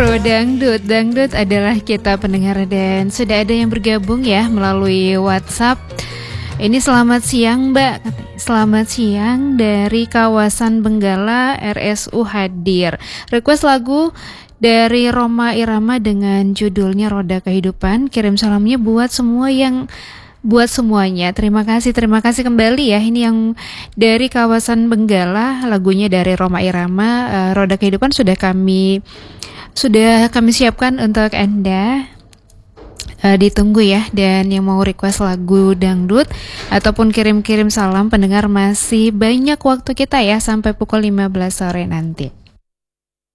Pro Dangdut. Dangdut adalah kita pendengar dan sudah ada yang bergabung ya melalui WhatsApp. Ini selamat siang Mbak. Selamat siang dari kawasan Benggala, RSU hadir. Request lagu dari Rhoma Irama dengan judulnya Roda Kehidupan. Kirim salamnya buat semuanya. Terima kasih kembali ya. Ini yang dari kawasan Benggala, lagunya dari Rhoma Irama, Roda Kehidupan sudah kami siapkan untuk Anda. Ditunggu ya. Dan yang mau request lagu dangdut ataupun kirim-kirim salam pendengar, masih banyak waktu kita ya sampai pukul 15 sore nanti.